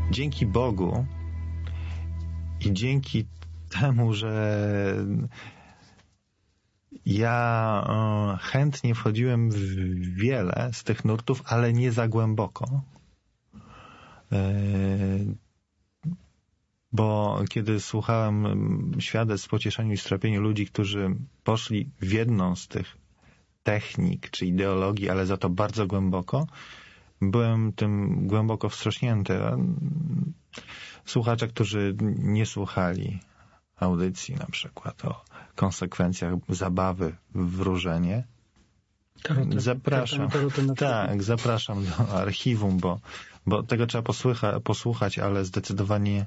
dzięki Bogu i dzięki temu, że ja chętnie wchodziłem w wiele z tych nurtów, ale nie za głęboko. Bo kiedy słuchałem świadectw pocieszeniu i strapieniu ludzi, którzy poszli w jedną z tych technik czy ideologii, ale za to bardzo głęboko, byłem tym głęboko wstrząśnięty. Słuchacze, którzy nie słuchali audycji na przykład o konsekwencjach zabawy w wróżenie, zapraszam do archiwum, bo tego trzeba posłuchać, ale zdecydowanie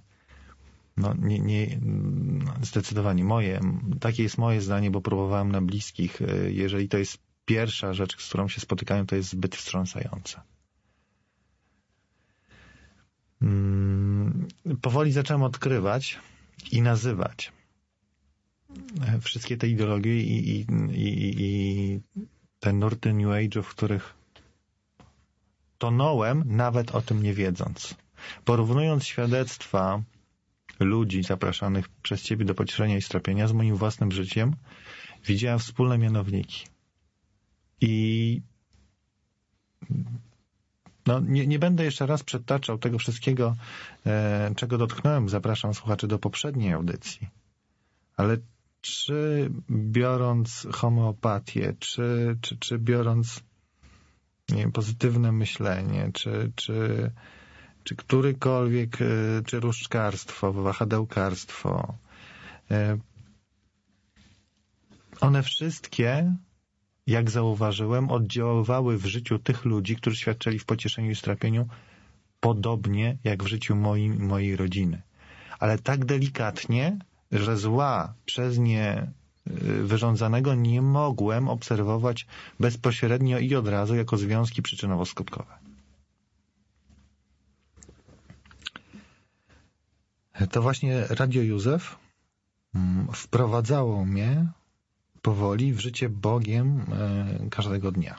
zdecydowanie takie jest moje zdanie, bo próbowałem na bliskich. Jeżeli to jest pierwsza rzecz, z którą się spotykają, to jest zbyt wstrząsające. Powoli zacząłem odkrywać i nazywać wszystkie te ideologie i te nurty New Age'u, w których tonąłem, nawet o tym nie wiedząc. Porównując świadectwa ludzi zapraszanych przez Ciebie do pocieszenia i strapienia z moim własnym życiem, widziałem wspólne mianowniki. I nie będę jeszcze raz przytaczał tego wszystkiego, czego dotknąłem. Zapraszam słuchaczy do poprzedniej audycji. Ale czy biorąc homeopatię, czy biorąc pozytywne myślenie, czy którykolwiek, czy różdżkarstwo, wahadełkarstwo, one wszystkie, jak zauważyłem, oddziaływały w życiu tych ludzi, którzy świadczyli w pocieszeniu i strapieniu, podobnie jak w życiu mojej rodziny. Ale tak delikatnie, że zła przez nie wyrządzanego nie mogłem obserwować bezpośrednio i od razu jako związki przyczynowo-skutkowe. To właśnie Radio Józef wprowadzało mnie powoli w życie Bogiem każdego dnia.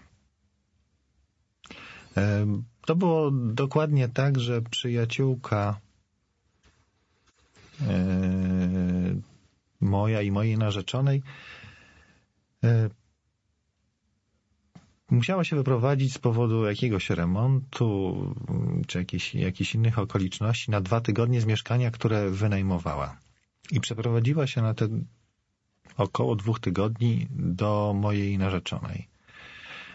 To było dokładnie tak, że przyjaciółka moja i mojej narzeczonej musiała się wyprowadzić z powodu jakiegoś remontu czy jakichś innych okoliczności na 2 tygodnie z mieszkania, które wynajmowała. I przeprowadziła się na te około 2 tygodni do mojej narzeczonej.